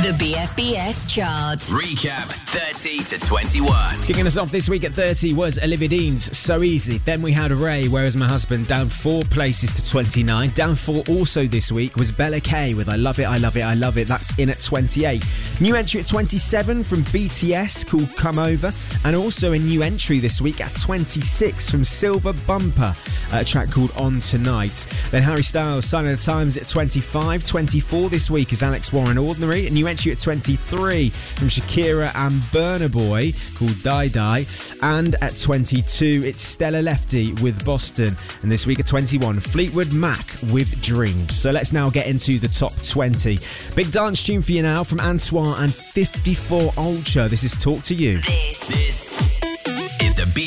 The BFBS chart. Recap 30 to 21. Kicking us off this week at 30 was Olivia Dean's So Easy. Then we had Ray, Where's My Husband, down 4 places to 29. Down 4 also this week was Bella K with I Love It, I Love It, I Love It. That's in at 28. New entry at 27 from BTS called Come Over. And also a new entry this week at 26 from Silver Bumper, a track called On Tonight. Then Harry Styles, Sign of the Times at 25. 24 this week is Alex Warren, Ordinary. A new entry at 23 from Shakira and Burna Boy called Die Die. And at 22 it's Stella Lefty with Boston. And this week at 21 Fleetwood Mac with Dreams. So let's now get into the top 20. Big dance tune for you now from Antoine and 54 Ultra. This is Talk to You. This